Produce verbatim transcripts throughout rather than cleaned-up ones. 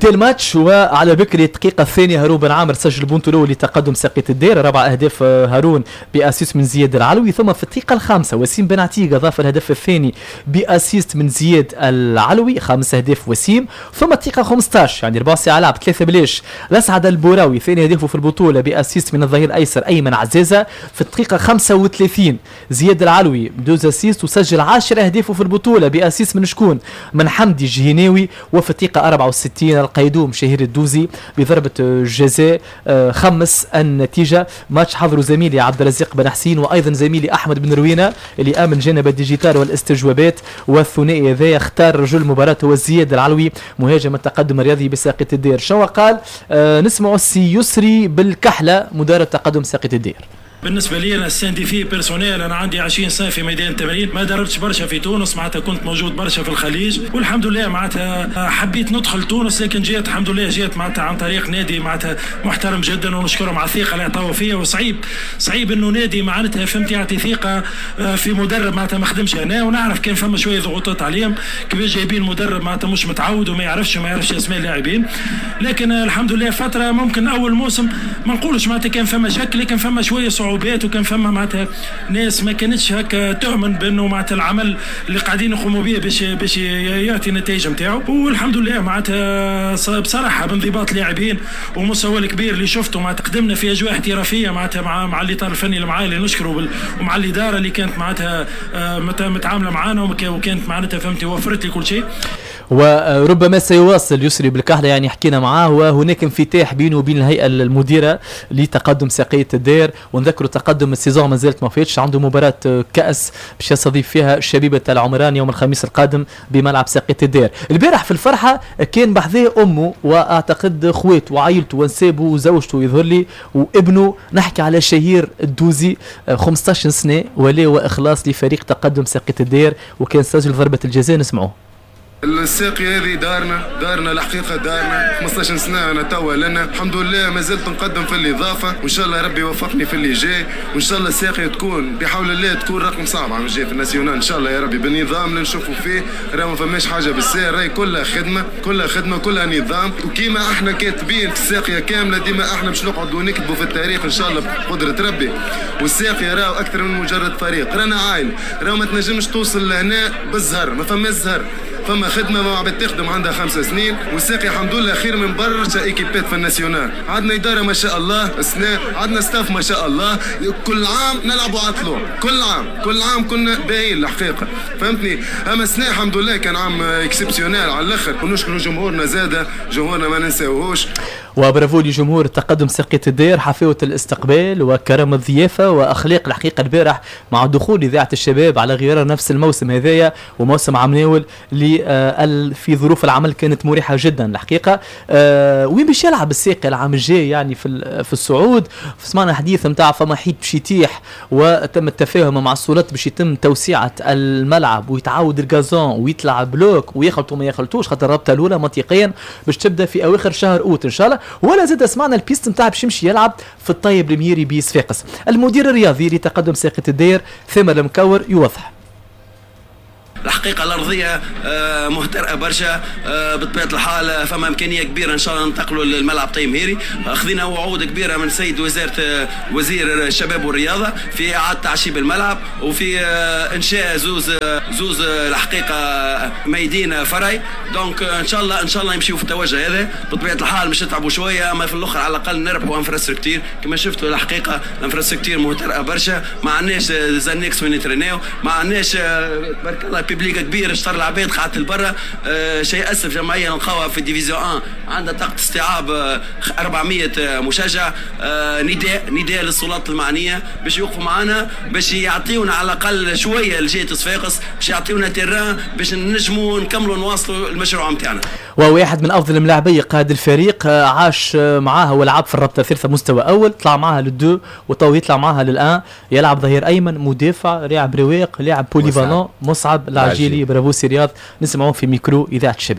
بدا الماتش وعلى بكري الدقيقة الثانية هارون بن عامر سجل بونتو الأول لتقدم ساقية الدير، ربع أهداف هارون بأسيست من زياد العلوي. ثم في الدقيقة الخامسة وسيم بن عتيق أضاف الهدف الثاني بأسيست من زياد العلوي، خامس أهداف وسيم. ثم الدقيقة خمسطاش يعني ربع ساعة لعب ثلاثة بلاش الأسعد البوراوي ثاني هدفه في البطولة بأسيست من الظهير الأيسر أيمن عزازة. في الدقيقة خمسة وثلاثين زياد العلوي بدوز أسيست وسجل عشرة أهدافه في البطولة بأسيست من شكون؟ من حمدي الجهيناوي. وفي الدقيقة أربعة وستين القيدوم شهير الدوزي بضربة جزاء خمس النتيجة. ماتش حضروا زميلي عبد الرزاق بن حسين وأيضا زميلي أحمد بن روينة اللي آمن جانب الديجيتال والاستجوابات، والثنائي ذا اختار رجل المباراة هو زياد العلوي مهاجم التقدم الرياضي بساقية الدير. شو قال؟ آه نسمع السي يسري بالكحلة مدرب تقدم ساقية الدير. بالنسبه لي انا السانديفي بيرسونيل انا عندي عشرين سنه في ميدان التمرين، ما دربتش برشا في تونس، معناتها كنت موجود برشا في الخليج والحمد لله معناتها حبيت ندخل تونس، لكن جيت الحمد لله جيت معناتها عن طريق نادي معناتها محترم جدا ونشكرهم على الثقه اللي عطاوها فيا. وصعيب صعيب انه نادي معناتها فهمت يعطي ثقه في مدرب معناتها ما خدمش هنا، ونعرف كان فما شويه ضغوطات عليهم كيفاش جايبين مدرب معناتها مش متعود وما يعرفش وما يعرفش اسماء اللاعبين. لكن الحمد لله فتره ممكن اول موسم ما نقولش معناتها كان فما شك، لكن فما شويه صعوبات وكان فما معناتها ناس ما كانتش هكا تؤمن بانه معناتها العمل اللي قاعدين يقوموا به باش باش يعطي النتائج نتاعو. والحمد لله معناتها بصراحه بانضباط لاعبين ومستوى الكبير اللي شفته معناتها قدمنا في اجواء احترافيه معناتها مع مع الاطار الفني اللي معايا اللي نشكره ومع الاداره اللي كانت معناتها متعامله معنا وكانت معناتها فهمتي وفرت لي كل شيء. وربما سيواصل يسري بالكحلة يعني حكينا معاه، وهناك انفتاح بينه وبين الهيئة المديرة لتقدم ساقية الدير. ونذكروا تقدم السيزون ما زالت ما فاتش، عنده مباراة كأس باش يستضيف فيها شبيبة العمران يوم الخميس القادم بملعب ساقية الدير. البارح في الفرحة كان بحذاه أمه وأعتقد خوات وعائلته ونسابه وزوجته يظهر لي وابنه، نحكي على شهير الدوزي خمسة عشر سنة ولا وإخلاص لفريق تقدم ساقية الدير وكان سجل ضربة الجزاء. نسمعوه. الساقية هذه دارنا دارنا الحقيقة دارنا خمسطاش سنة أنا توا لنا الحمد لله ما زلت نقدم في الإضافة، وإن شاء الله ربي يوفقني في اللي جاي، وإن شاء الله الساقية تكون بحول الله تكون رقم صعب عم جاي في الناسيونال إن شاء الله يا ربي بالنظام اللي نشوفوا فيه. راه ما فماش حاجة بالسير، راهي كلها خدمة كلها خدمة كلها نظام، وكيما احنا كاتبين في الساقية كاملة ديما احنا باش نقعدوا نكتبوا في التاريخ إن شاء الله بقدرة ربي. والساقية راهو أكثر من مجرد فريق، رانا عائلة، راهو ما تنجمش توصل لهنا بالزهر، ما فماش زهر، فما خدمه ما عبد تخدم عندها خمس سنين، والساقي الحمد لله خير من برشا ايكيبات في الناسيونال. عندنا اداره ما شاء الله السنه، عندنا ستاف ما شاء الله، كل عام نلعبوا عطلوا، كل عام كل عام كنا باهيين الحقيقه فهمتني. اما السنه الحمد لله كان عام اكسبسيونيل على الاخر، ونشكروا جمهورنا زاده، جمهورنا ما ننساوهوش. وبرافو لجمهور التقدم ساقية الدير، حفاوة الاستقبال وكرم الضيافة وأخلاق الحقيقة. البارح مع دخول إذاعة الشباب على غرار نفس الموسم هذايا وموسم عمناول اللي في ظروف العمل كانت مريحة جدا الحقيقة. أه وين باش يلعب الساقي العام الجاي يعني في في الصعود؟ سمعنا حديث نتاع فما حيط باش يتيح وتم التفاهم مع السلطات باش يتم توسعة الملعب ويتعاود الجازون ويطلع بلوك ويخلطوا ما يخلطوش، خاطر الرابطة الأولى منطقيا باش تبدأ في أواخر شهر أوت إن شاء الله. ولا زاد سمعنا البيست نتاع باش يمشي يلعب في الطيب الميري بصفاقس. المدير الرياضي لتقدم ساقية الدير ثمر المكور يوضح. الحقيقة الأرضية مهترئة برشا، بطبيعة الحال فما إمكانية كبيرة إن شاء الله ننتقلوا للملعب طيب مهيري. أخذنا وعود كبيرة من سيد وزارة وزير الشباب والرياضة في إعادة تعشيب الملعب وفي إنشاء زوز زوز الحقيقة ميدين فرعي. دونك إن شاء الله إن شاء الله يمشيوا في التوجه هذا. بطبيعة الحال مش نتعبوا شوية، أما في الآخر على الأقل نربحوا انفراستركتير. كما شفتوا الحقيقة الانفراستركتير مهترئة برشا، ما عندناش زانيكس وين يترينيو، ما عندناش تبارك الله بيبليكا كبير اشتر العباد قاعدة البرة. آه شيء اسف جمعيه نلقاوها في الديفيزيون واحد عندها طاقه استيعاب آه أربعمية مشجع. آه نداء نداء للسلطات المعنيه باش يوقفوا معنا باش يعطيونا على الاقل شويه لجهه صفاقس، باش يعطيونا تيران باش نجموا نكملوا نواصلوا المشروع نتاعنا. وواحد من افضل الملاعبيه قائد الفريق، عاش معاها ولعب في الرابطه ثالثه مستوى اول، طلع معاها للدو وتو يطلع معاها للان، يلعب ظهير ايمن، مدافع، لاعب رواق، لاعب بوليفالون، مصعب العجيلي. برافو سي رياض. نسمعوه في ميكرو اذاعه الشباب.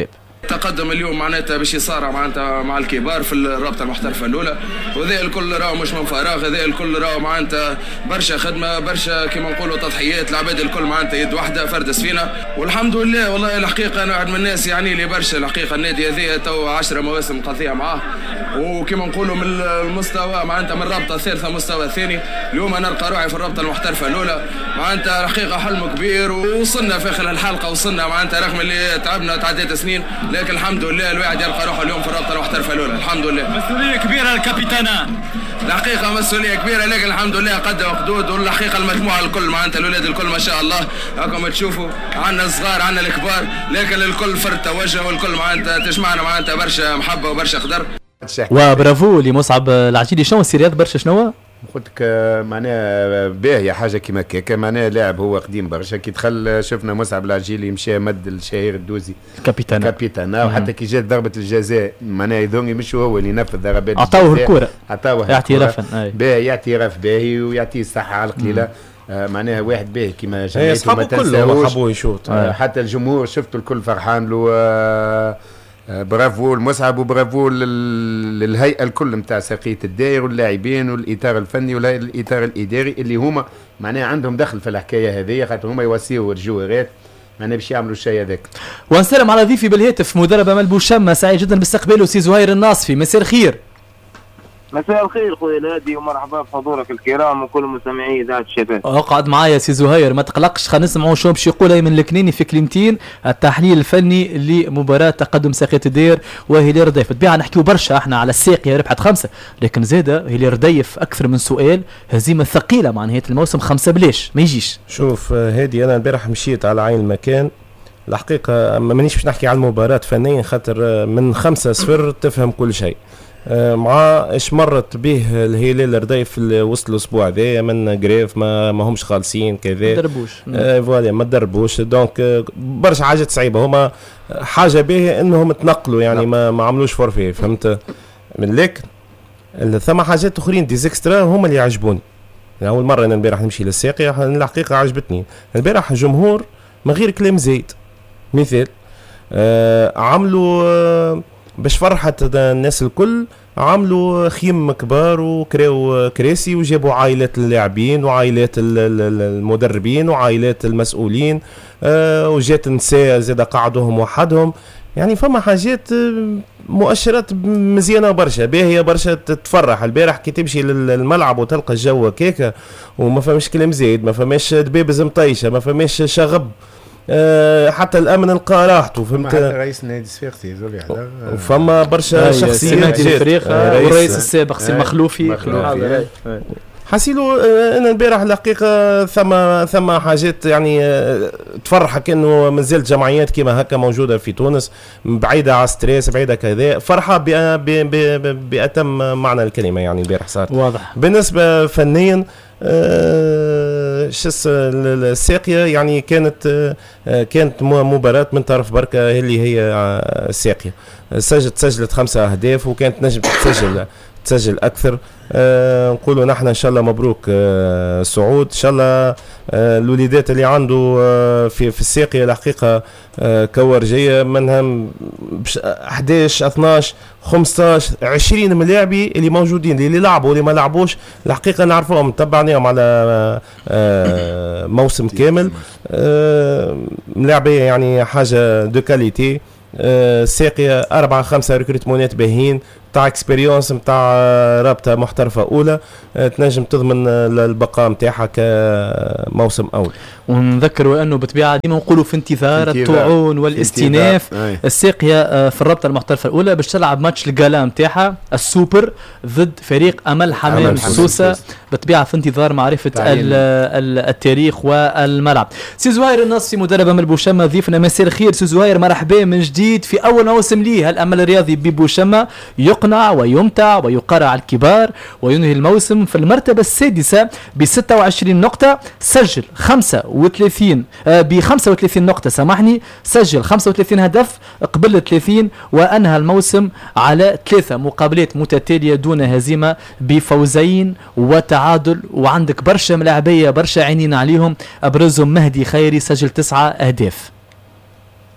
تقدم اليوم معناتها باش يصارع معناتها مع الكبار في الرابطه المحترفه الاولى، وهذا الكل راهو مش من فراغ، هذا الكل راهو معناتها برشا خدمه، برشا كيما نقولوا تضحيات، العباد الكل معناتها يد واحده فرد سفينه، والحمد لله. والله الحقيقه انا واحد من الناس يعني لي برشا الحقيقه النادي هذا تو عشرة مواسم قضيه معاه، وكيما نقولوا من المستوى معناتها من الرابطه الثالثه مستوى الثاني، اليوم انا نلقى روحي في الرابطه المحترفه الاولى، معناتها الحقيقه حلم كبير، ووصلنا في اخر الحلقه وصلنا معناتها رغم اللي تعبنا تعديت سنين، لكن الحمد لله الواحد يلقى روحه اليوم في الرابطه المحترفه الاولى، الحمد لله. مسؤوليه كبيره الكابيتانا. الحقيقه مسؤوليه كبيره، لكن الحمد لله قد وقدود، والحقيقه المجموعه الكل معناتها الاولاد الكل ما شاء الله راكم تشوفوا، عندنا الصغار عندنا الكبار، لكن الكل فرد توجه، والكل معناتها تجمعنا معناتها برشا محبه وبرشا قدر. وبرافو لمصعب العجيلي. شنو السيريات برشا شنو؟ قلت لك معناها باهيه حاجه كيما هكاك، معناها لاعب هو قديم برشا، كي دخل شفنا مصعب العجيلي مشى مد الشهير الدوزي كابيتانا كابيتانا، وحتى كي جات ضربه الجزاء معناها يذوني مش هو اللي نفذ ضربات عطاوه الكره، عطاوه اعترافا باهي، اعتراف باهي ويعطيه الصحه على القليله. آه معناها واحد باهي كيما جمعيته ما تنساوش، آه حتى الجمهور شفتوا الكل فرحان له. آه برافو المصعب وبرافو للهيئه الكل نتاع ساقيه الدائر واللاعبين والاطار الفني والاطار الاداري اللي هما معناها عندهم دخل في الحكايه هذه، خاطر هما يوصيوا الجوارات معناها باش يعملوا الشيء هذاك. ونسلم على ضيفي بالهاتف مدرب امل بوشمه، سعيد جدا باستقباله سي زهير الناصفي. مساء الخير. مساء الخير خويا نادي، ومرحبا بحضورك الكرام وكل مستمعي اذاعه الشباب. اقعد معايا سي زهير ما تقلقش، خلينا نسمعوا شو باش يقول ايمن الكنيني في كلمتين التحليل الفني لمباراه تقدم ساقية الدير وهلال رديف. طبيعه نحكيو برشا احنا على الساقية ربحت خمسه، لكن زاده هلال رديف اكثر من سؤال، هزيمه ثقيله مع نهايه الموسم، خمسه بلاش ما يجيش. شوف هادي انا البارح مشيت على عين المكان، الحقيقه مانيش باش نحكي على المباراه فنيا، خاطر من خمسة صفر تفهم كل شيء. مع ايش مرت به الهلال الرديف وسط الاسبوع ذا من جريف ما ما همش خالصين كذا، ما دربوش آه فوالا ما دربوش، دونك آه برشا حاجات صعيبه. هما حاجه باهيه انهم تنقلوا يعني ما, ما عملوش فورفي، فهمت؟ من لك ثم حاجات اخرين ديزيكسترا هما اللي يعجبوني. يعني اول مره انا البارح نمشي للساقية الحقيقه عجبتني البارح الجمهور من غير كلام زايد. مثال آه عملوا آه باش فرحت الناس الكل، عملوا خيم كبار وكراو كراسي وجابوا عائلات اللاعبين وعائلات المدربين وعائلات المسؤولين، آه وجات النساء زاد قعدوهم وحدهم. يعني فما حاجات مؤشرات مزيانه برشا باهيه برشا تفرح. البارح كي تمشي للملعب وتلقى الجو كيكه وما فماش كلام زايد، ما فماش دبابز مطيشه، ما فماش شغب، أه حتى الامن لقى راحته، فهمت؟ حتى رئيس نادي الصفاقسي يزول على فما برشا شخصيات والرئيس السابق سي مخلوفي حسيلو. انا البارح الحقيقه ثم ثم حاجات يعني تفرحك انه مازالت جمعيات كيما هكا موجوده في تونس، بعيده على ستريس، بعيده كذا، فرحه باتم معنى الكلمه. يعني البارح صار واضح. بالنسبه فنيا أه شس الساقية يعني كانت أه كانت مباراة من طرف بركة اللي هي الساقية، سجلت سجلت خمسة أهداف وكانت نجم تسجل تسجل أكثر. أه نقولوا نحن إن شاء الله مبروك أه صعود إن شاء الله. أه الوليدات اللي عنده أه في في الساقية الحقيقة أه كورجية منها احداش اثناش خمسطاش عشرين من اللاعبين اللي موجودين، اللي لعبوا واللي ما لعبوش الحقيقة نعرفوهم، تبعناهم على أه موسم كامل. أه ملاعبية يعني حاجة دو كاليتي. أه ساقية أربعة خمسة ريكروتمونات باهين تاع اكسبيريونس نتاع رابطه محترفه اولى، تنجم تضمن البقاء نتاعها كموسم اول. ونذكروا انه بالطبيعه ديما نقولوا في انتظار الطعون والاستئناف. الساقيه في الرابطه المحترفه الاولى باش تلعب ماتش الجالا نتاعها السوبر ضد فريق امل حمام سوسه، بالطبيعه في انتظار معرفه التاريخ والملعب. سي زهير الناصفي مدرب امل بوشمه ضيفنا. مساء الخير سي زهير، مرحبا من جديد في اول موسم ليه. الامل الرياضي ببوشمه يقنع ويمتع ويقرع الكبار وينهي الموسم في المرتبة السادسة ب ستة وعشرين نقطة، سجل خمسة وثلاثين ب خمسة وثلاثين نقطة سامحني، سجل خمسة وثلاثين هدف قبل ثلاثين، وأنهى الموسم على ثلاثة مقابلات متتالية دون هزيمة بفوزين وتعادل. وعندك برشا ملاعبية برشا عينين عليهم، أبرزهم مهدي خيري سجل تسعة أهداف.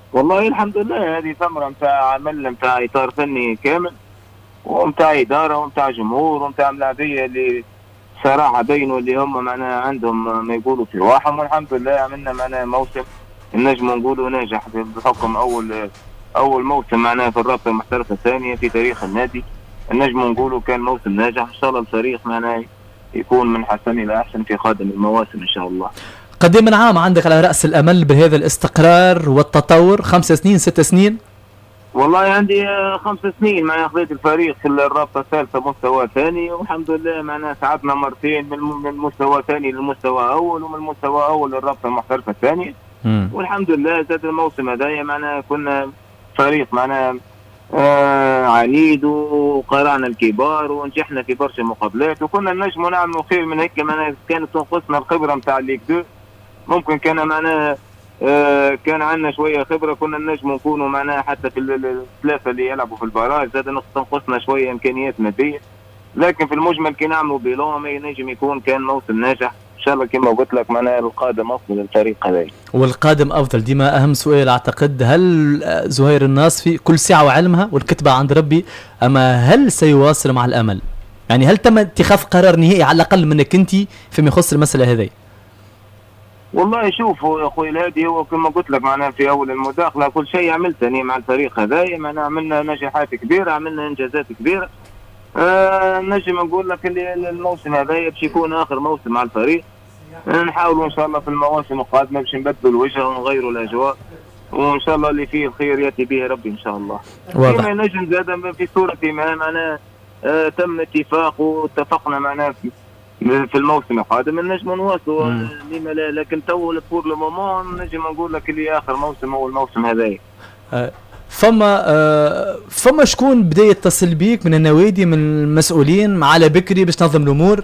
والله الحمد لله هذه ثمرة نتاع عمل نتاع إطار فني كامل ونتاع إدارة ونتاع جمهور ونتاع ملاعبية اللي صراحة بينوا اللي هم معناها عندهم ما يقولوا في رواحهم، والحمد لله عملنا معناها موسم نجم نقولوا ناجح بحكم أول أول موسم معناها في الرابطة المحترفة الثانية في تاريخ النادي. النجم نقولوا كان موسم ناجح، إن شاء الله الفريق معناها يكون من حسن إلى أحسن في قادم المواسم إن شاء الله. قد من عام عندك على رأس الأمل بهذا الاستقرار والتطور؟ خمس سنين ست سنين؟ والله عندي خمس سنين معناها خذيت الفريق في الرابطة الثالثة مستوى ثاني، والحمد لله معناها صعدنا مرتين من المستوى ثاني للمستوى أول ومن المستوى أول للرابطة المحترفة الثانية، والحمد لله زاد الموسم هذايا معناها كنا فريق معناها آه عنيد وقرعنا الكبار ونجحنا في برشا مقابلات، وكنا نجم نعملوا خير من هيك معناها كانت تنقصنا الخبرة نتاع الليج دو. ممكن كان معناها آه كان عندنا شويه خبره كنا نجم نكونوا معناها حتى في الثلاثه اللي يلعبوا في البراج، زاد تنقصنا شويه امكانيات ماديه، لكن في المجمل كي نعملوا بيلون ما ينجم يكون كان موسم ناجح ان شاء الله كما قلت لك معناها القادم افضل للفريق هذا. والقادم افضل ديما اهم سؤال اعتقد. هل زهير الناصفي كل ساعه وعلمها والكتبه عند ربي، اما هل سيواصل مع الامل؟ يعني هل تم اتخاذ قرار نهائي على الاقل منك انت فيما يخص المساله هذه؟ والله شوفوا يا اخوي الهادي، هو كما قلت لك معناها في اول المداخله كل شيء عملتني مع الفريق هذايا، معناها عملنا نجاحات كبيره عملنا انجازات كبيره. آه نجم نقول لك اللي الموسم هذايا باش يكون اخر موسم مع الفريق، نحاولوا ان شاء الله في المواسم القادمه باش نبدلوا الوجه ونغيروا الاجواء، وان شاء الله اللي فيه الخير ياتي به ربي ان شاء الله. كما نجم زاد في صوره ما معناها آه تم اتفاق واتفقنا معناها في في الموسم القادم النجم نواصلوا لما لا، لكن تو بور لو مومون نجم نقول لك اللي اخر موسم هو الموسم هذايا. أه فما أه فما شكون بدا يتصل بيك من النوادي من المسؤولين على بكري باش تنظم الامور؟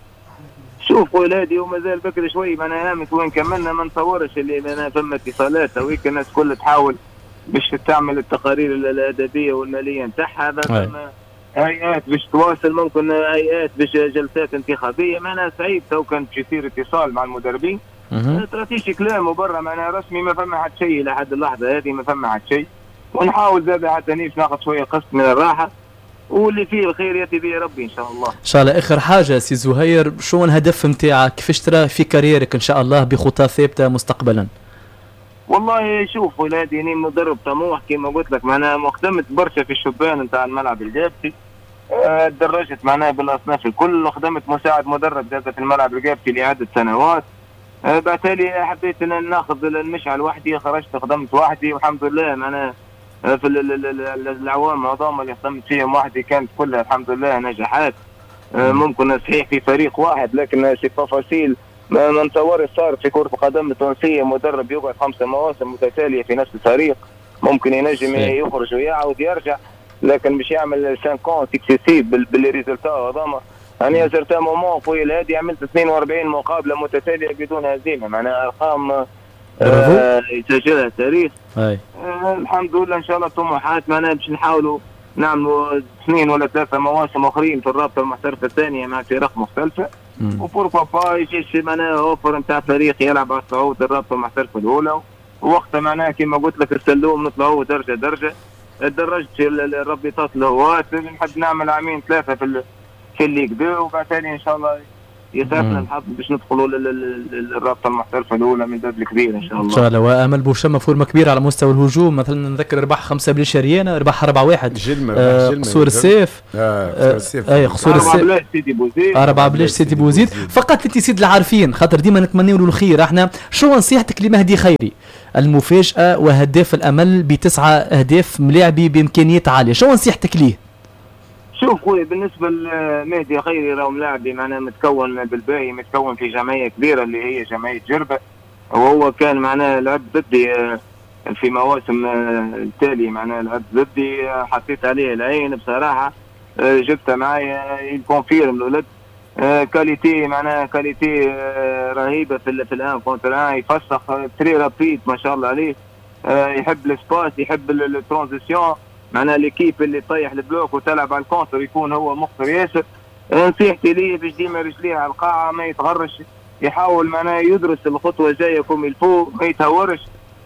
شوف ولادي ومازال بكري شوي معناها نامت وين كملنا ما نتصورش اللي معناها فما اتصالات تويك الناس كلها تحاول باش تعمل التقارير الادبيه والماليه نتاعها، فما هيئات باش تواصل ممكن هيئات باش جلسات انتخابيه معناها صعيب تو كان باش يصير اتصال مع المدربين. تراتيشي كلام وبرا معناها رسمي ما فما حد شيء لحد اللحظه هذه ما فما حد شيء، ونحاول زاد حتى نيش ناخذ شويه قسط من الراحه واللي فيه الخير ياتي به ربي ان شاء الله. ان شاء الله. اخر حاجه سي زهير، شو الهدف نتاعك كيفاش ترى في كاريرك ان شاء الله بخطى ثابته مستقبلا؟ والله شوف ولادي اني مدرب طموح كما قلت لك معناها مخدمت برشا في الشبان نتاع الملعب الجابتي، أه درجت معناها بالاصناف الكل، وخدمت مساعد مدرب زاد في الملعب الجابتي لعده سنوات. أه بالتالي حبيت ان ناخذ المشعل وحدي، خرجت خدمت وحدي والحمد لله معناها في العوام هذوما اللي خدمت فيهم وحدي كانت كلها الحمد لله نجاحات. أه ممكن صحيح في فريق واحد لكن في تفاصيل ما نتصور صار في كرة القدم التونسية مدرب يقعد خمسة مواسم متتالية في نفس الفريق، ممكن ينجم يخرج ويعاود يرجع، لكن باش يعمل خمسين سكسيسيف بالريزلتا هذوما. أنا زرت مومون خويا الهادي عملت اثنين وأربعين مقابلة متتالية بدون هزيمة، معناها أرقام آه يسجلها التاريخ. آه الحمد لله إن شاء الله طموحات معناها باش نحاولوا نعملوا اثنين ولا ثلاثة مواسم أخرين في الرابطة المحترفة الثانية مع فرق مختلفة، وبوركوا با يجيش معناها اوفر نتاع فريق يلعب على الصعود الرابطه المحترفه الاولى، ووقتها معناها كما قلت لك السلوم نطلعوا درجه درجه، درجت الرابطات الهوات نحب نعمل عامين ثلاثه في في الليج دو، وبعدين ان شاء الله يسافرنا نحب باش ندخلوا للرابطه المحترفه الاولى من باب الكبير ان شاء الله. ان شاء الله. وامل بوشما فورمه كبيره على مستوى الهجوم، مثلا نذكر ربح خمسه بلاش شريانه، ربح أربعة واحد آه قصور السيف اه السيف اي قصور السيف أربعة بلاش سيدي بوزيد أربعة بلاش سيدي بوزيد. فقط انت سيد العارفين خاطر ديما نتمنوا له الخير احنا، شو نصيحتك لمهدي خيري المفاجاه وهداف الامل بتسعه اهداف ملاعبي بامكانيات عاليه، شو نصيحتك ليه؟ شوف خويا بالنسبه لمهدي خيري راهو ملاعبي معناها متكون بالباهي، متكون في جمعيه كبيره اللي هي جمعيه جربه، وهو كان معناها لعب ضدي في مواسم التالي معناها لعب ضدي، حطيت عليه العين بصراحه، جبته معايا يكونفيرم الولد كاليتي معناها كاليتي رهيبه في في الان كونتر يفسخ تري رابيد ما شاء الله عليه، يحب السباس يحب الترانزيسيون، معناها ليكيب اللي طيح البلوك وتلعب على الكونتر يكون هو مخطر ياسر. نصيحتي ليه باش ديما رجليه على القاعه ما يتغرش، يحاول معناها يدرس الخطوه الجايه كوم الفو ما يتهورش،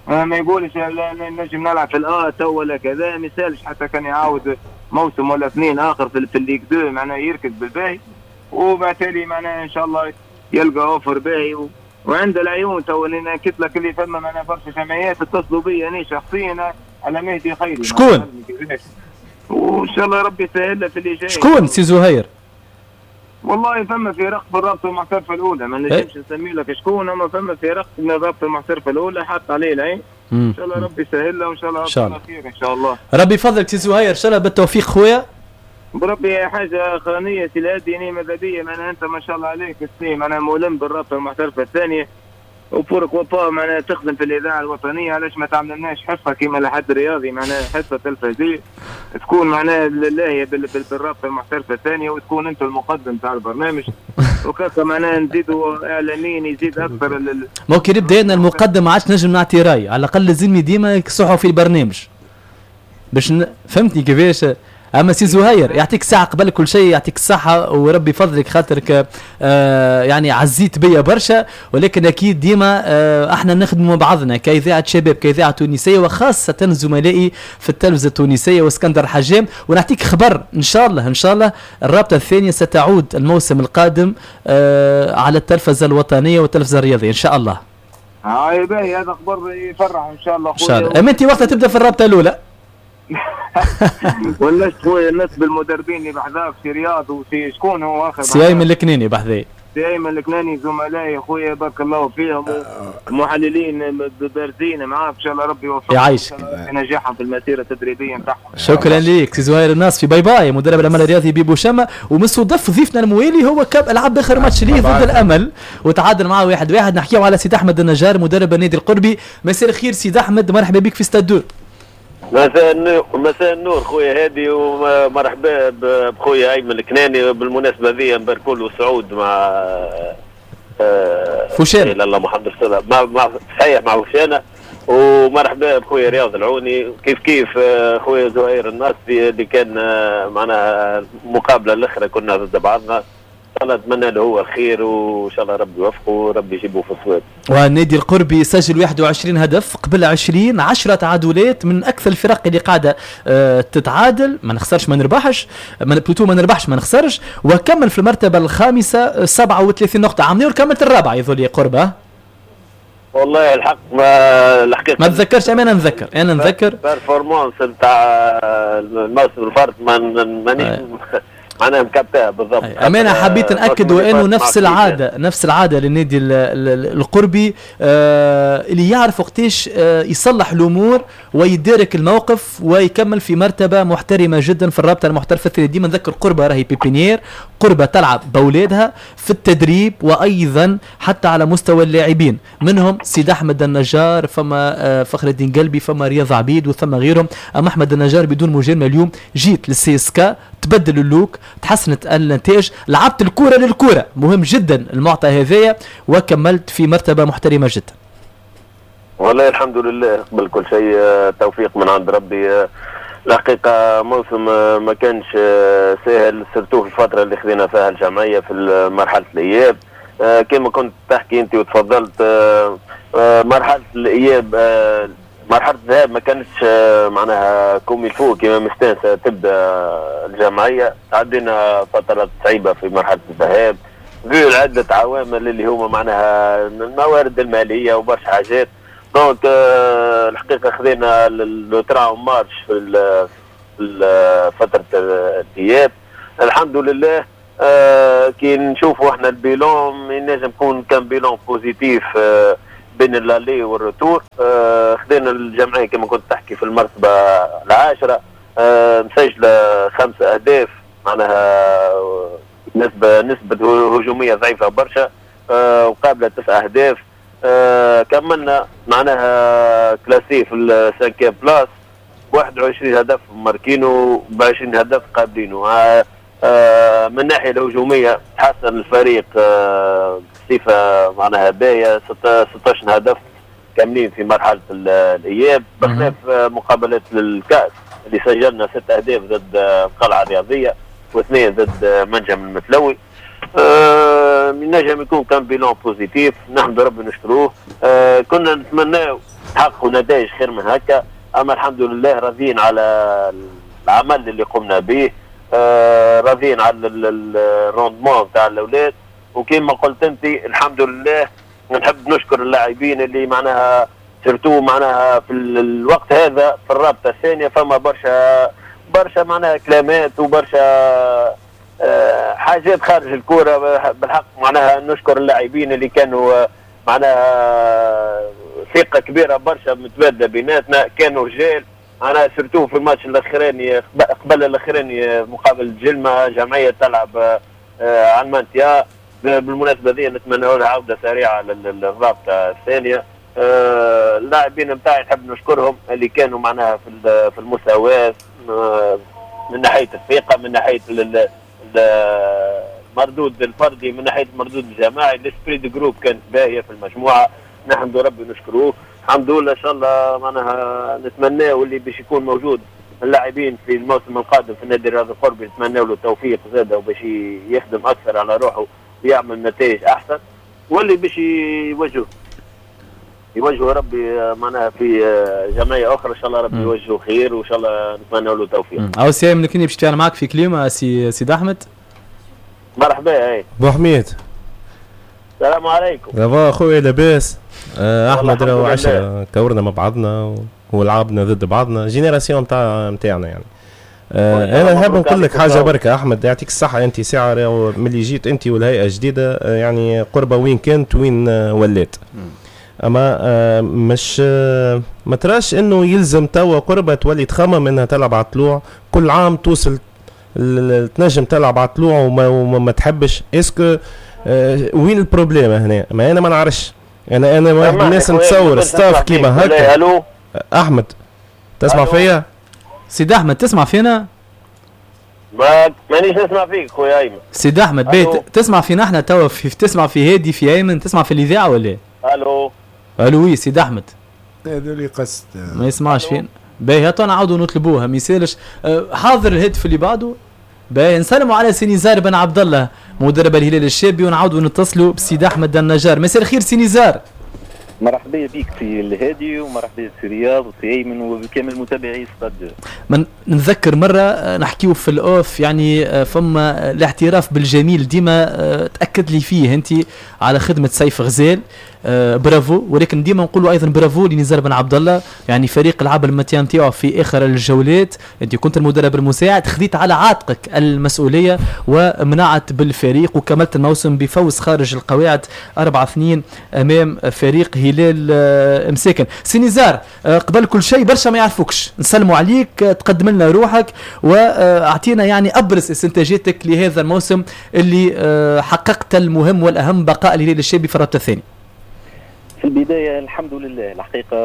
ما يقولش نجم نلعب في الآ تو ولا كذا، ما يسالش حتى كان يعاود موسم ولا اثنين آخر في, في الليج دو معناه يركز بالباهي، وبالتالي معناه إن شاء الله يلقى أوفر باهي و... وعند العيون تو اللي ناكد لك اللي فما معناه برشا جمعيات اتصلوا بي أنا شخصيا على مهدي خيري. شكون؟ وإن شاء الله ربي يسهل في اللي جاي. شكون سي زهير؟ والله فما فرق في الرابطه المحترفه الاولى، ما نجمش نسمي لك شكون، اما فما فرق من الرابطه المحترفه الاولى حط عليه العين. ان شاء الله ربي يسهل له وان شاء الله ان شاء الله خير ان شاء الله. ربي يفضلك سي زهير، ان شاء الله بالتوفيق خويا. بربي حاجه خانيه سي الهادي ماذا بيا معناها انت ما شاء الله عليك السي معناها ملم بالرابطه المحترفه الثانيه وبورك وبا معناها تخدم في الاذاعه الوطنيه، علاش ما تعملناش حصه كيما لحد رياضي معناها حصه تلفزيونيه تكون معناها لله بالرابطه المحترفه الثانيه وتكون انت المقدم تاع البرنامج وكذا معناها نزيدوا اعلاميين يزيد اكثر. ممكن نبدا لنا المقدم ما عادش نجم نعطي راي، على الاقل لازمني ديما يكسحوا في البرنامج باش ن... فهمتني كيفاش. اما سي زهير يعطيك الساعه قبل كل شيء، يعطيك الصحه وربي فضلك خاطرك آه يعني عزيت بيا برشا، ولكن اكيد ديما آه احنا نخدموا بعضنا كاذاعه شباب كاذاعه تونسيه وخاصه زملائي في التلفزه التونسيه واسكندر حجام، ونعطيك خبر ان شاء الله ان شاء الله الرابطه الثانيه ستعود الموسم القادم آه على التلفزه الوطنيه والتلفزه الرياضيه ان شاء الله. هاي باهي هذا خبر يفرح ان شاء الله ان شاء الله. اما انت وقتها تبدا في الرابطه الاولى والناس خويا الناس بالمدربين اللي بحذاك في رياض وفي شكون هو اخر سي ايمن الكناني بحذاي سي ايمن الكناني زملائي خويا بارك الله فيهم محللين بارزين معاك ان شاء الله ربي يوفقهم يعيشك نجاحهم في المسيره التدريبيه نتاعهم. شكرا ليك سي زهير الناس في باي باي مدرب العمل الرياضي بيبو شما، ومستضيف ضيفنا الموالي هو كاب العب اخر ماتش ليه ضد الامل وتعادل معاه واحد واحد. نحكيو على سيد احمد النجار مدرب النادي القربي. مساء الخير سيد احمد، مرحبا بك في ستاد دور. مساء النور مساء النور خويا هادي ومرحبا بخويا ايمن الكناني. بالمناسبه ذي نباركوا له سعود مع فوشانه الله محمد رسول الله مع مع صحيح مع فوشانه، ومرحبا بخويا رياض العوني كيف كيف خويا زهير الناصفي اللي كان معناها المقابله الاخرى كنا ضد بعضنا. ان شاء الله نتمنى له هو الخير وان شاء الله ربي يوفقه وربي يجيبه في الصواب. والنادي القربي سجل واحد وعشرين هدف قبل عشرين عشرة تعادلات، من اكثر الفرق اللي قاعده أه تتعادل ما نخسرش ما نربحش ما بلوتو ما نربحش ما نخسرش، وكمل في المرتبه الخامسه سبعة وثلاثين نقطه. عملوا كملت الرابعه يظل لي قربه. والله الحق ما الحقيقه ما تذكرش انا نذكر انا نذكر بيرفورمانس نتاع الموسم الفرد ما مانيش معناها مكبتها بالضبط. امانه حبيت ناكد وانه نفس العاده نفس العاده للنادي القربي آه اللي يعرف وقتاش آه يصلح الامور ويدارك الموقف ويكمل في مرتبه محترمه جدا في الرابطه المحترفه الثانيه. ديما نذكر قربه راهي بيبينير، قربه تلعب باولادها في التدريب وايضا حتى على مستوى اللاعبين، منهم سيد احمد النجار، فما آه فخر الدين قلبي، فما رياض عبيد وثم غيرهم. اما احمد النجار بدون مجامله اليوم جيت للسي اس كا، تبدل اللوك، تحسنت النتائج، لعبت الكرة للكرة، مهم جدا المعطى هذايا، وكملت في مرتبة محترمة جدا. والله الحمد لله قبل كل شيء توفيق من عند ربي. الحقيقة موسم ما كانش سهل سيرتو في الفترة اللي خذينا فيها الجمعية في مرحلة الإياب. كما كنت تحكي أنت وتفضلت مرحلة الإياب مرحلة الذهاب ما كانتش معناها كوم الفو كما مستانسة تبدا الجمعية. عدينا فترات صعيبة في مرحلة الذهاب في عدة عوامل اللي هما معناها الموارد المالية وبرشا حاجات. دونك الحقيقة خذينا لو مارش في فترة الإياب. الحمد لله كي نشوفوا احنا البيلون ينجم يكون كان بيلون بوزيتيف بين اللالي والرتور. آه خذينا الجمعيه كما كنت تحكي في المرتبه العاشره، آه مسجله خمسه اهداف معناها نسبه نسبه هجوميه ضعيفه برشا، آه وقابله تسع اهداف. آه كملنا معناها كلاسي في السانكيام بلاس واحد وعشرين هدف ماركينو ب عشرين هدف قابلينه. آه آه من الناحيه الهجوميه تحسن الفريق آه صفة معناها باية، ستة عشر هدف كاملين في مرحلة الإياب، بخلاف مقابلات للكأس اللي سجلنا ست أهداف ضد القلعة الرياضية واثنين ضد منجم المتلوي. آه نجم يكون كان بيلون بوزيتيف، نحمد ربي نشكروه. آه كنا نتمناو نحققوا نتائج خير من هكا. اما الحمد لله راضيين على العمل اللي قمنا به، آه راضيين على الروندمون تاع الاولاد، وكما قلت انت الحمد لله نحب نشكر اللاعبين اللي معناها سيرتو معناها في الوقت هذا في الرابطه الثانيه فما برشا برشا معناها كلامات وبرشا آه حاجات خارج الكوره بالحق. معناها نشكر اللاعبين اللي كانوا معناها ثقه كبيره برشا متبادله بيناتنا، كانوا رجال. انا سيرتو في الماتش الاخراني قبل الاخراني مقابل جلمه جمعيه تلعب آه على المانتيا. بالمناسبه ذي نتمنى لها عوده سريعه للرابطه الثانيه. آه اللاعبين نتاعي نحب نشكرهم اللي كانوا معناها في في المساواه آه من ناحيه الثقه، من ناحيه المردود الفردي، من ناحيه المردود الجماعي. السبريد جروب كانت باهيه في المجموعه، نحمد ربي نشكروه. الحمد لله ان شاء الله معناها نتمناه واللي باش يكون موجود اللاعبين في الموسم القادم في النادي الرياضي القربي نتمنى له التوفيق زاده وباش يخدم اكثر على روحه ويعمل نتائج احسن، واللي باش يوجه يوجه ربي معناها في جمعيه اخرى ان شاء الله ربي يوجهه خير وان شاء الله نتمنى له التوفيق. او سي من كني باش تعمل معك في كلمه سي سيد احمد. مرحبا. اي بو حميد السلام عليكم. لافا خويا لاباس. آه احمد راهو عشرة كورنا مع بعضنا ولعبنا ضد بعضنا جينيراسيون نتاع نتاعنا يعني. آه انا نحب نقول لك حاجه بركه احمد يعطيك الصحه. انت ساعه ملي جيت انت والهيئه الجديده آه يعني قربه وين كانت وين آه ولات. اما آه مش آه ما تراش انه يلزم توا قربه تولي تخمم انها تلعب على الطلوع كل عام توصل تنجم تلعب على الطلوع وما, وما تحبش. اسكو آه وين البروبليم هنا؟ ما انا ما نعرفش. انا انا واحد من الناس نتصور ستاف كيما هكا. الو احمد تسمع فيا؟ سيد احمد تسمع فينا؟ ما مانيش نسمع فيك خويا ايمن. سيد احمد بيت تسمع فينا احنا توا في تسمع في هادي في ايمن تسمع في الاذاعه ولا ايه؟ الو الو وي سيد احمد هذول قصد ما يسمعش فينا. باهي هاتوا نعاودوا نطلبوها ما يسالش. حاضر الهاتف اللي بعده. باهي نسلموا على سي نزار بن عبد الله مدرب الهلال الشابي ونعاودوا نتصلوا بسيد احمد النجار. مساء الخير سي نزار. مرحبا بك في الهادي ومرحبا في رياض وفي ايمن وبكامل متابعي ستاد. من نذكر مره نحكيو في الاوف يعني فما الاعتراف بالجميل ديما تاكد لي فيه انت على خدمه سيف غزال. برافو. ولكن ديما نقولوا ايضا برافو لنزار بن عبد الله يعني فريق لعب المتيان نتاعو في اخر الجولات. انت كنت المدرب المساعد خذيت على عاتقك المسؤوليه ومنعت بالفريق وكملت الموسم بفوز خارج القواعد أربعة اثنين امام فريق هلال مساكن. سي نزار قبل كل شيء برشا ما يعرفوكش نسلموا عليك تقدم لنا روحك واعطينا يعني ابرز استنتاجاتك لهذا الموسم اللي حققت المهم والاهم بقاء الهلال الشابي في الرابطه الثانيه. في البداية الحمد لله الحقيقة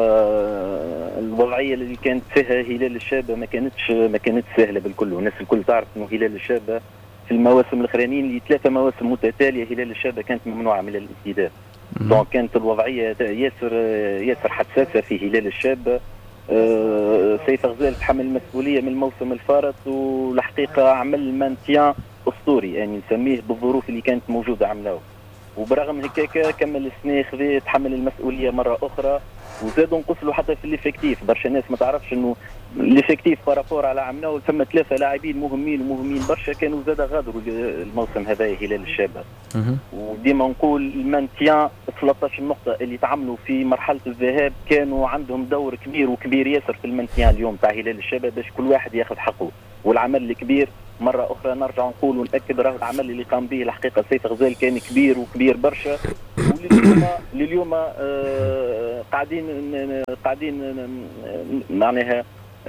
الوضعية اللي كانت فيها هلال الشابة ما كانتش ما كانت سهلة بالكل، والناس الكل تعرف انه هلال الشابة في المواسم الاخرانيين اللي ثلاثة مواسم متتالية هلال الشابة كانت ممنوعة من الانتداب. دونك كانت الوضعية ياسر ياسر حساسة في هلال الشابة. أه سيف غزال تحمل المسؤولية من الموسم الفارط والحقيقة عمل مانتيان اسطوري يعني نسميه بالظروف اللي كانت موجودة عملوه. وبرغم هكاك كمل السنه خذا تحمل المسؤوليه مره اخرى وزادوا نقص له حتى في الافكتيف. برشا ناس ما تعرفش انه الافكتيف بارابور على عمنا ثم ثلاثه لاعبين مهمين ومهمين برشا كانوا زاد غادروا الموسم هذا هلال الشابه. وديما نقول المانتيان ثلاثة عشر نقطه اللي تعملوا في مرحله الذهاب كانوا عندهم دور كبير وكبير ياسر في المانتيان اليوم تاع هلال الشابه باش كل واحد ياخذ حقه. والعمل الكبير مرة أخرى نرجع نقول ونأكد راه العمل اللي قام به الحقيقة سيف غزال كان كبير وكبير برشا. ولليوم لليوم آه قاعدين قاعدين معناها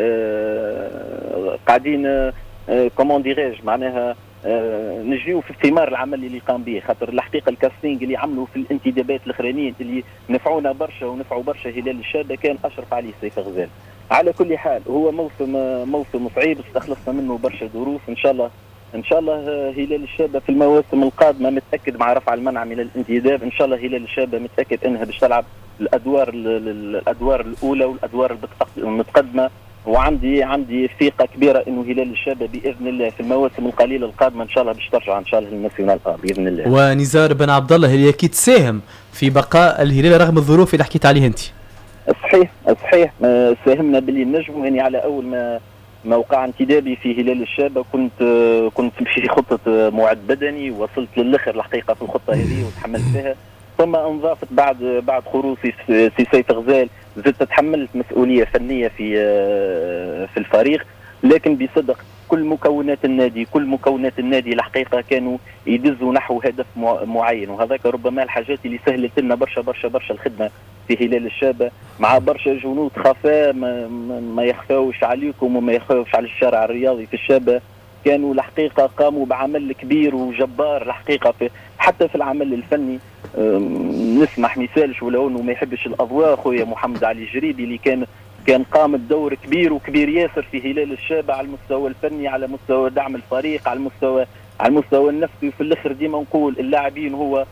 آه قاعدين آه كومون ديريج معناها آه نجيو في ثمار العمل اللي قام به. خاطر الحقيقة الكاستينج اللي عملوا في الانتدابات الأخرانيين اللي نفعونا برشا ونفعوا برشا هلال الشابة كان أشرف عليه سيف غزال. على كل حال هو موسم موسم صعيب استخلصنا منه برشا ظروف. ان شاء الله ان شاء الله هلال الشابه في المواسم القادمه متاكد مع رفع المنع من الانتداب ان شاء الله هلال الشابه متاكد انها باش تلعب الادوار الادوار الاولى والادوار المتقدمه. وعندي عندي ثقه كبيره انه هلال الشابه باذن الله في المواسم القليله القادمه ان شاء الله باش ترجع ان شاء الله للناسيونال باذن الله. ونزار بن عبد الله اللي اكيد ساهم في بقاء الهلال رغم الظروف اللي حكيت عليها انت. صحيح صحيح ساهمنا باللي نجموا يعني على اول ما موقع انتدابي في هلال الشابه كنت كنت في خطه معد بدني، وصلت للاخر الحقيقه في الخطه هذه وتحملت فيها، ثم انضافت بعد بعد خروجي سي سيف غزال زدت تحملت مسؤوليه فنيه في في الفريق. لكن بصدق كل مكونات النادي كل مكونات النادي الحقيقه كانوا يدزوا نحو هدف معين، وهذاك ربما الحاجات اللي سهلت لنا برشا برشا برشا الخدمه في هلال الشابه، مع برشا جنود خفاء ما, ما يخفاوش عليكم وما يخفاوش على الشارع الرياضي في الشابه. كانوا الحقيقه قاموا بعمل كبير وجبار الحقيقه في حتى في العمل الفني. نسمح مثالش ولو انه ما يحبش الاضواء خويا محمد علي جريبي اللي كان كان قام بدور كبير وكبير ياسر في هلال الشابه على المستوى الفني، على مستوى دعم الفريق، على المستوى على المستوى النفسي. وفي الاخر ديما نقول اللاعبين هو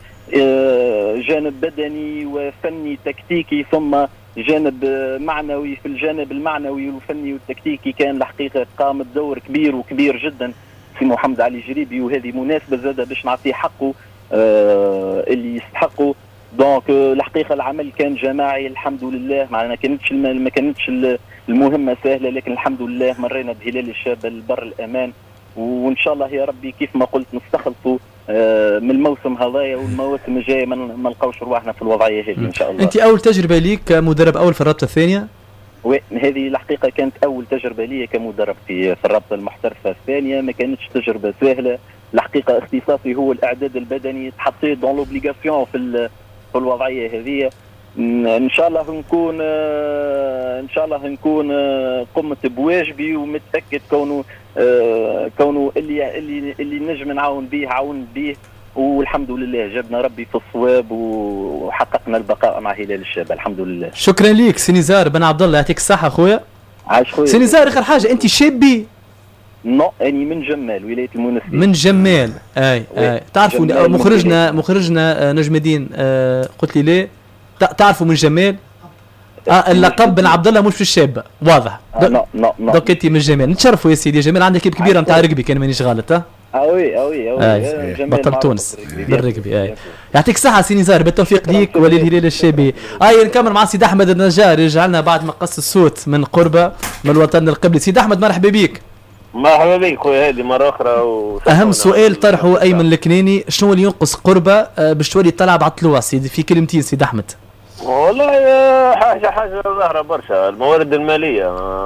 جانب بدني وفني تكتيكي ثم جانب معنوي. في الجانب المعنوي والفني والتكتيكي كان الحقيقه قام بدور كبير وكبير جدا في محمد علي جريبي، وهذه مناسبه زاده باش نعطيه حقه اللي يستحقه. دونك الحقيقه العمل كان جماعي الحمد لله، ما كانتش ما كانتش المهمه سهله، لكن الحمد لله مرينا بهلال الشابه البر الامان، وان شاء الله يا ربي كيف ما قلت نستخلصوا من الموسم هذايا والمواسم الجايه ما نلقاوش رواحنا في الوضعيه هذه ان شاء الله. انت اول تجربه ليك كمدرب اول في الرابطه الثانيه؟ وي هذه الحقيقه كانت اول تجربه لي كمدرب في في الرابطه المحترفه الثانيه، ما كانتش تجربه سهله الحقيقه. اختصاصي هو الاعداد البدني، تحطيت دون لوبليغاسيون في في الوضعيه هذه. ان شاء الله نكون ان شاء الله نكون قمت بواجبي، ومتاكد كونه كونه اللي اللي اللي نجم نعاون به عاون به، والحمد لله جابنا ربي في الصواب وحققنا البقاء مع هلال الشابه الحمد لله. شكرا ليك سي نزار بن عبد الله، يعطيك الصحه خويا. عاش خويا. سي نزار اخر حاجه، انت شابي؟ نو اني من جمال ولايه المنوفيه. من جمال اي اي تعرفوا مخرجنا مخرجنا نجم الدين آه قلت لي ليه تعرفوا من جمال؟ اه اللقب بن عبد الله مش في الشابه واضح. آه نو نو نو دوك انت من جمال، نتشرفوا يا سيدي جمال، عندك كيب كبيره نتاع ركبي كان مانيش غلط. ها اوي اوي اوي بطل تونس بالركبي. اي يعطيك الصحه سي نزار، بالتوفيق ليك وللهلال الشابي. اي نكمل مع سيد احمد النجار، رجع لنا بعد ما قص الصوت من قربه من الوطن القبلي. سيد احمد مرحبا بك. مرحبا بك خويا، هذه مره اخرى. اهم سؤال طرحه ايمن الكناني، شنو اللي ينقص قربه باش تولي تلعب على الطلوع سيدي في كلمتين سيد احمد؟ والله حاجه حاجه ظاهره برشا، الموارد الماليه.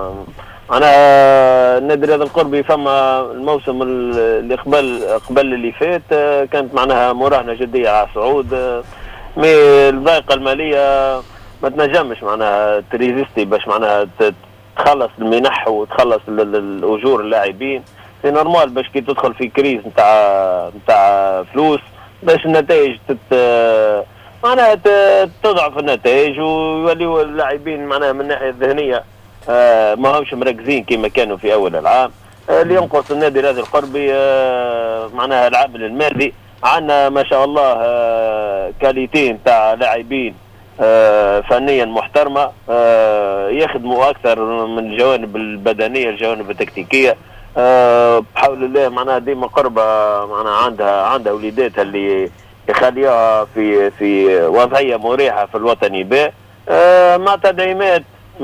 انا النادي الرياضي القربي فما الموسم اللي قبل قبل اللي فات كانت معناها مراهنه جديه على الصعود، مي الضائقه الماليه ما تنجمش معناها تريزيستي باش معناها تخلص المنح وتخلص الاجور اللاعبين. سي نورمال باش كي تدخل في كريز نتاع نتاع فلوس باش النتائج تت معناها تضعف النتائج ويوليوا اللاعبين معناها من الناحيه الذهنيه آه ما همش مركزين كما كانوا في اول العام. آه اللي ينقص النادي الرياضي القربي آه معناها العامل المادي. عندنا ما شاء الله آه كاليتين تاع لاعبين آه فنيا محترمه آه يخدموا اكثر من الجوانب البدنيه الجوانب التكتيكيه. آه بحول الله معناها ديما قربه معناها عندها عندها وليداتها اللي يخليها في في وضعيه مريحه في الوطني ب آه مع تدعيمات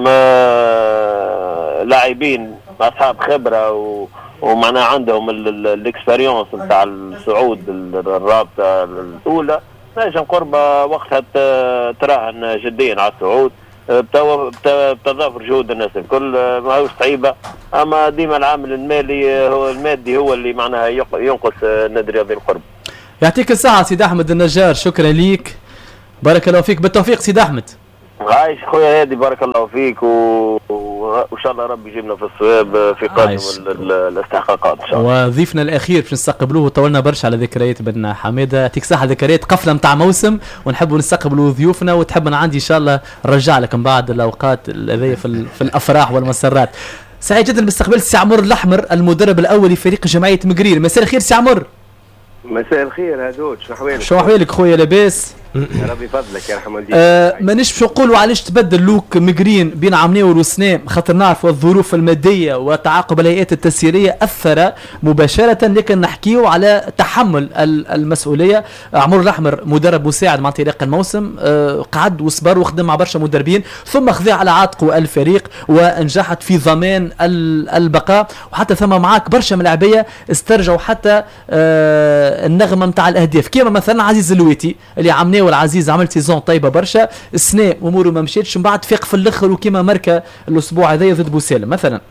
ما لاعبين اصحاب خبره و ومعناها عندهم الاكسبيريونس نتاع الصعود الرابطه الاولى. نجم قربه وقتها تراهن جديا على الصعود بتضافر جهود الناس الكل. ماهوش صعيبه، اما ديما العامل المالي هو المادي هو اللي معناها ينقص النادي الرياضي القرب. يعطيك الصحه سيد احمد النجار، شكرا ليك، بارك الله فيك، بالتوفيق سيد احمد. عايش خويا هادي، بارك الله فيك، وان شاء الله ربي يجيبنا في الصواب في قادم الاستحقاقات ان شاء الله. وضيفنا الاخير باش نستقبلوه، طولنا برشا على ذكريات بن حماده، يعطيك صحه، ذكريات قفله نتاع موسم ونحبوا نستقبلوا ضيوفنا، وتحب انا عندي ان شاء الله نرجع لك من بعد الاوقات هذيا في, في الافراح والمسرات. سعيد جدا باستقبال سي عمر الاحمر المدرب الاول لفريق جمعيه مقرير. مساء الخير سي عمر. مساء الخير هادوج، شو احوالك؟ شو احوالك خويا؟ لاباس؟ ربي فضلك يا رحمة الله. آه مانيش باش نقولوا علاش تبدل لوك مقرين بين عمناول وسنام، خاطر نعرفوا الظروف الماديه وتعاقب الهيئات التسييريه اثر مباشره، لكن نحكيو على تحمل المسؤوليه. عمر الاحمر مدرب مساعد مع انطلاق الموسم، آه قعد وصبر وخدم مع برشا مدربين، ثم خذا على عاتقه الفريق ونجحت في ضمان البقاء، وحتى ثم معاك برشا ملاعبيه استرجعوا حتى آه النغمه نتاع الاهداف، كيما مثلا عزيز اللويتي اللي عمناه والعزيز عمل سيزون طيبه برشا، السنه اموره ما مشيتش، من بعد فاق في الاخر وكيما ماركا الاسبوع هذا ضد بوسالم مثلا.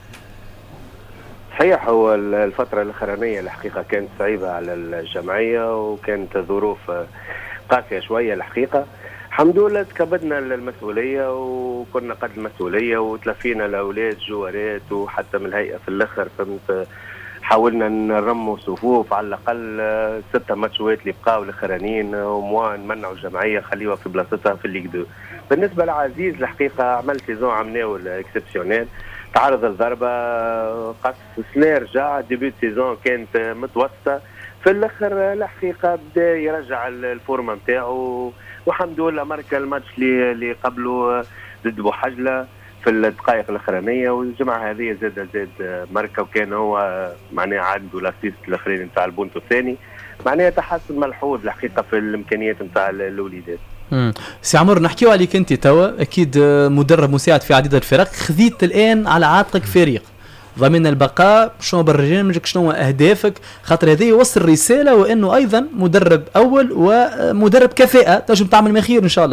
صحيح، هو الفتره الاخرانيه الحقيقه كانت صعيبه على الجمعيه وكانت ظروف قاسيه شويه الحقيقه. الحمد لله تكبدنا المسؤوليه وكنا قد المسؤوليه وتلفينا الاولاد جوارات وحتى من الهيئه في الاخر، فهمت، حاولنا نرموا صفوف على الاقل ستة ماتشات اللي بقاو الاخرانيين وموا نمنعوا الجمعيه خليوها في بلاصتها في الليغ دو. بالنسبه لعزيز الحقيقه عمل سيزون عمناول اكسبسيونيل، تعرض لضربه قص سنه، رجع ديبيوت سيزون كانت متوسطه، في الاخر الحقيقه بدا يرجع الفورمه نتاعو والحمد لله ماركا الماتش اللي اللي قبله ضد بوحجله في الدقائق الاخرانيه، والجمعه هذه زاد زاد ماركا وكان هو معناها عنده لاسيست الاخرين نتاع البونتو الثاني، معناها تحسن ملحوظ الحقيقه في الامكانيات نتاع الوليدات. امم سي عمر نحكيو عليك انت توا، اكيد مدرب مساعد في عديد الفرق، خذيت الان على عاتقك فريق ضمن البقاء، شنو برنامجك، شنو اهدافك، خاطر هذه يوصل رساله وانه ايضا مدرب اول ومدرب كفاءه تنجم تعمل ما خير ان شاء الله.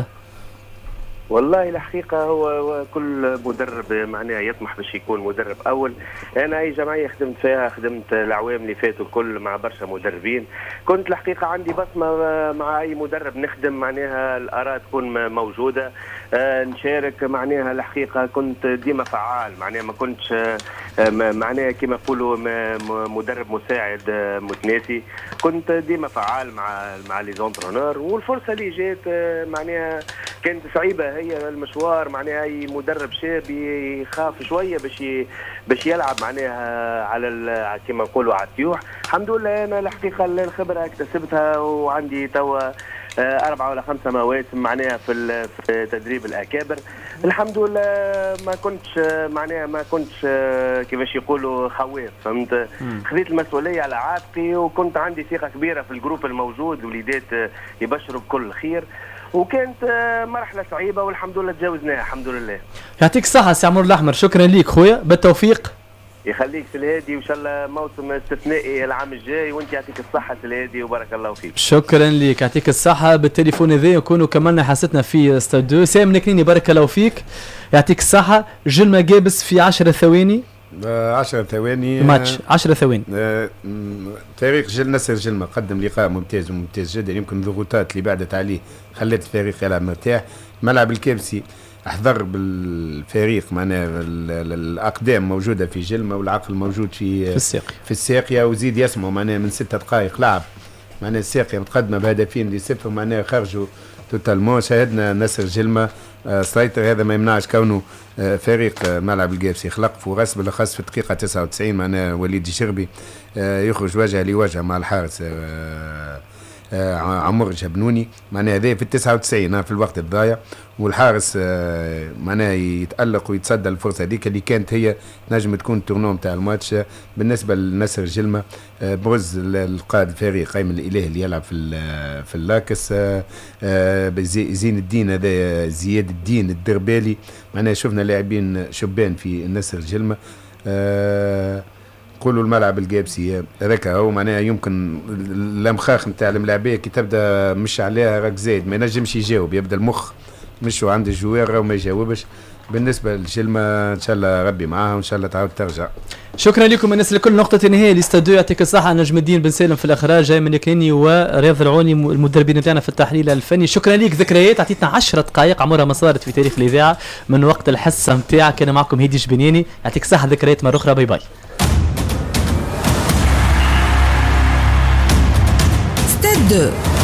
والله الحقيقة هو كل مدرب معناها يطمح باش يكون مدرب أول. أنا أي جمعية خدمت فيها خدمت الأعوام اللي فاتوا الكل مع برشا مدربين، كنت الحقيقة عندي بصمة مع أي مدرب نخدم، معناها الآراء تكون موجودة، آه نشارك، معناها الحقيقة كنت ديما فعال، معناها ما كنتش آه معناها كما يقولوا مدرب مساعد آه متناسي، كنت ديما فعال مع مع لي زونترونور، والفرصة اللي جات آه معناها كانت صعيبة. هي المشوار معناها اي مدرب شاب يخاف شويه باش باش يلعب معناها على كما نقولوا على التيوح. الحمد لله انا الحقيقه الخبره اكتسبتها وعندي توا أربعة ولا خمسة مواسم معناها في في تدريب الأكابر. الحمد لله ما كنتش معناها ما كنتش كيفاش يقولوا خواف، فهمت. خذيت المسؤولية على عاتقي وكنت عندي ثقة كبيرة في الجروب الموجود، وليدات يبشروا بكل خير، وكانت مرحلة صعيبة والحمد لله تجاوزناها الحمد لله. يعطيك الصحة سي عمر الأحمر، شكرا ليك خويا، بالتوفيق. يخليك سلهادي، وان شاء الله موسم استثنائي العام الجاي، وانت يعطيك الصحه سلهادي وبارك الله فيك. شكرا لك، يعطيك الصحه. بالتليفون هذا نكونوا كملنا حصتنا في استوديو. سامي نكنيني بارك الله فيك، يعطيك الصحه. جلمه جابس في عشر ثواني، عشر ثواني ماتش عشر ثواني. آه فريق جل نسر جلمه قدم لقاء ممتاز وممتاز جدا، يمكن الضغوطات اللي بعدت عليه خلت الفريق يلعب مرتاح. ملعب الكابسي احضر بالفريق، معناها الاقدام موجوده في جلمه والعقل موجود في في الساقيه في الساقيه وزيد يسمعوا معناها من ستة دقائق لعب، معناها الساقيه متقدمه بهدفين لصفر، معناها خرجوا توتالمون. شاهدنا نسر جلمه آه سيطر، هذا ما يمنعش كونه آه فريق آه ملعب القابسي خلق فرص، بالاخص في الدقيقه تسعة وتسعين معناها وليد الشربي آه يخرج وجه لوجه مع الحارس آه آه عمر جبنوني، معناها هذا في التسعة وتسعين في الوقت الضايع، والحارس آه معناها يتألق ويتصدى الفرصة هذيك اللي كانت هي نجم تكون التورنو نتاع الماتش. بالنسبة لنسر جلمة آه برز القائد الفريق ايمن الاله اللي يلعب في في اللاكس، آه آه زين الدين هذا زياد الدين الدربالي، معناها شفنا لاعبين شبان في نسر جلمة. آه قولوا الملعب القابسي هذاك هو معناها يمكن الامخاخ نتاع الملاعبيه كي تبدا مش عليها راك زايد ما ينجمش يجاوب، يبدا المخ مشوا عند الجوار وما يجاوبش. بالنسبه للجلمه ان شاء الله ربي معاها وان شاء الله تعاود ترجع. شكرا لكم الناس الكل. نقطة نهاية الاستوديو، يعطيك الصحة نجم الدين بن سالم في الإخراج، جاي من كني ورياض العوني المدربين نتاعنا في التحليل الفني. شكرا لك. ذكريات عطيتنا عشرة دقائق عمرها ما صارت في تاريخ الإذاعة من وقت الحصة نتاعك، كان معكم هيدي جبنياني. يعطيك الصحة، ذكريات مرة أخرى، باي باي. ستاد